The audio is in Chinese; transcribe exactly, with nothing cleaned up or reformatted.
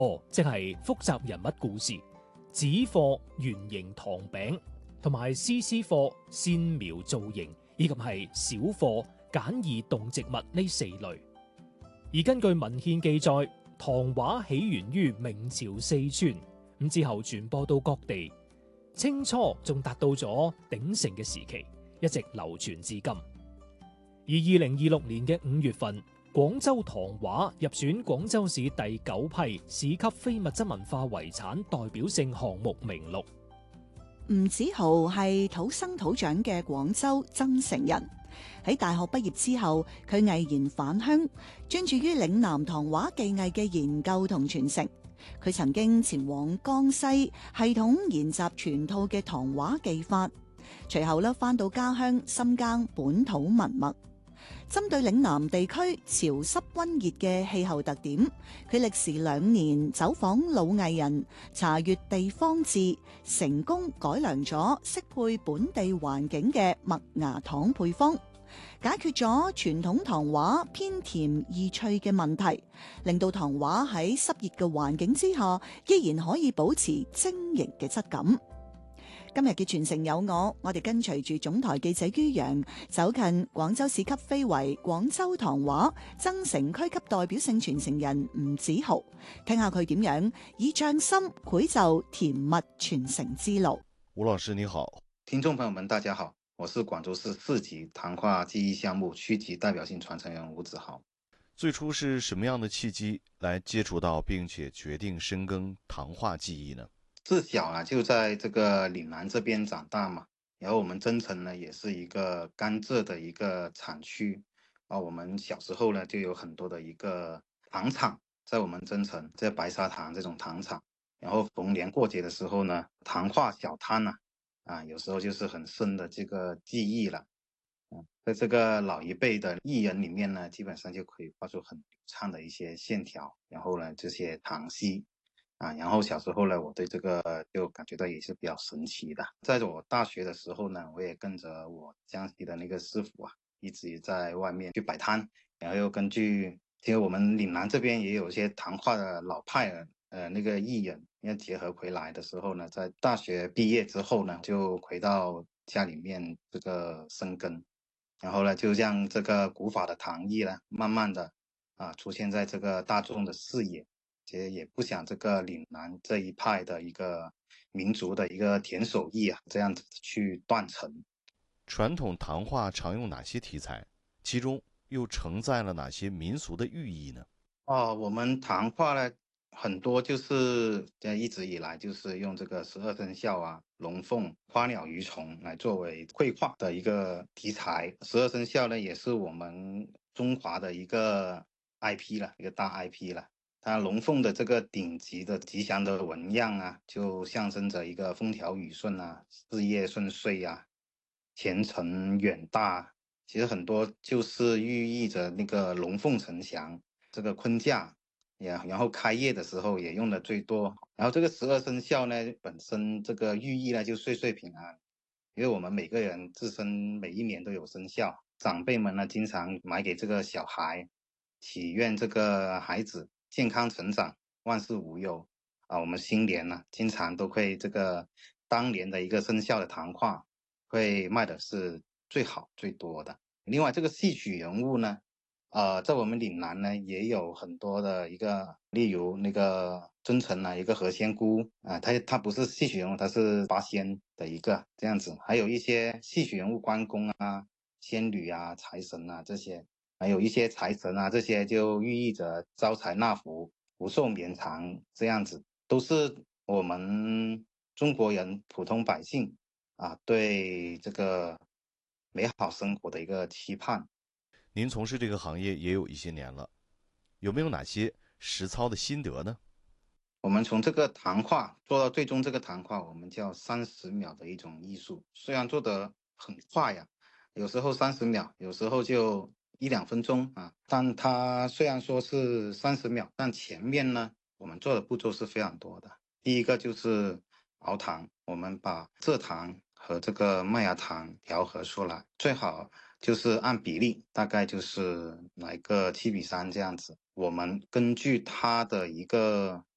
哦，即係複雜人物故事、紙貨、圓形糖餅，同埋絲絲貨、線描造型，以及係小貨、簡易動植物呢四類。而根據文獻記載，糖畫起源於明朝四川，咁之後傳播到各地，清初仲達到咗鼎盛嘅時期，一直流傳至今。而二零二六年嘅五月份，廣州糖畫入選廣州市第九批市級非物質文化遺產代表性項目名錄。 吳子豪係土生土長嘅廣州增城人，喺大學畢業之後，佢毅然返鄉，專注於嶺南糖畫技藝嘅研究同傳承。佢曾經前往江西，系統研習全套嘅糖畫技法，隨後咧返到家鄉深耕本土文物。針對嶺南地區潮濕溫熱嘅氣候特點，佢歷時兩年走訪老藝人，查閱地方志，成功改良咗適配本地環境嘅麥芽糖配方，解決咗傳統糖畫偏甜易脆嘅問題，令到糖畫喺濕熱嘅環境之下，依然可以保持晶瑩嘅質感。今日嘅傳承有我，我哋跟隨住總台記者于洋走近廣州市級非遺廣州糖畫增城區級代表性傳承人吳子豪，聽下佢點樣以匠心繪就甜蜜傳承之路。 吳老師你好， 聽眾朋友們大家好，我是廣州市市級糖畫技藝項目區級代表性傳承人吳子豪。 最初是什麼樣的契機來接觸到並且決定深耕糖畫技藝呢？ 自小啊就在這個嶺南這邊長大嘛，然後我們增城呢也是一個甘蔗的一個產區啊，我們小時候呢就有很多的一個糖廠在我們增城，在白砂糖這種糖廠，然後逢年過節的時候呢，糖畫小攤啊，啊有時候就是很深的這個記憶了。嗯，在這個老一輩的藝人裏面呢，基本上就可以畫出很流暢的一些線條，然後呢這些糖稀。啊，然後小時候呢，我對這個就感覺到也是比較神奇的。在我大學的時候呢，我也跟着我江西的那個師傅啊，一直在外面去擺攤，然後又根據，其實我們嶺南這邊也有一些糖畫的老派的，呃，那個藝人，要結合回來的時候呢，在大學畢業之後呢，就回到家裏面這個生根，然後呢，就讓這個古法的糖藝呢，慢慢的啊出現在這個大眾的視野。其實也不想這個嶺南這一派的一個民族的一個甜手藝啊，這樣子去斷層。 傳統糖畫常用哪些題材？其中又承載了哪些民俗的寓意呢？ 哦，我們糖畫呢，很多就是一直以來就是用這個十二生肖啊、龍鳳、花鳥魚蟲來作為繪畫的一個題材。十二生肖呢，也是我們中華的一個 I P 了，一個大 I P 了。它龍鳳的這個頂級的吉祥的紋樣啊，就象徵着一個風調雨順啊、事業順遂啊、前程遠大。其實很多就是寓意着那個龍鳳呈祥，這個坤架，然後開業的時候也用的最多。然後這個十二生肖呢，本身這個寓意呢就歲歲平安，因為我們每個人自身每一年都有生肖，長輩們呢經常買給這個小孩，祈願這個孩子健康成長，萬事無憂啊！我們新年呢，經常都會這個當年的一個生肖的糖畫，會賣的是最好最多的。另外，這個戲曲人物呢，呃，在我們嶺南呢，也有很多的一個，例如那個增城啊，一個何仙姑啊，他他不是戲曲人物，他是八仙的一個這樣子。還有一些戲曲人物，關公啊、仙女啊、財神啊這些。還有一些財神啊，這些就寓意着招財納福、福壽綿長，這樣子都是我們中國人普通百姓啊對這個美好生活的一個期盼。 您從事這個行業也有一些年了，有沒有哪些實操的心得呢？ 我們從這個糖畫做到最終這個糖畫，我們叫三十秒的一種藝術，雖然做得很快呀，有時候三十秒，有時候就一兩分鐘啊，但它雖然說是三十秒，但前面呢，我們做的步驟是非常多的。第一個就是熬糖，我們把蔗糖和這個麥芽糖調和出來，最好就是按比例，大概就是來個七比三這樣子。我們根據它的一個